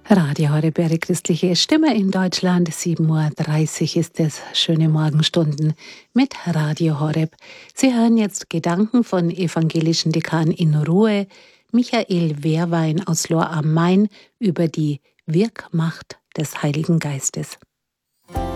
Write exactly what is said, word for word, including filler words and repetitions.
Radio Horeb, Ihre christliche Stimme in Deutschland. sieben Uhr dreißig ist es. Schöne Morgenstunden mit Radio Horeb. Sie hören jetzt Gedanken von evangelischen Dekan in Ruhe, Michael Wehrwein aus Lohr am Main, über die Wirkmacht des Heiligen Geistes.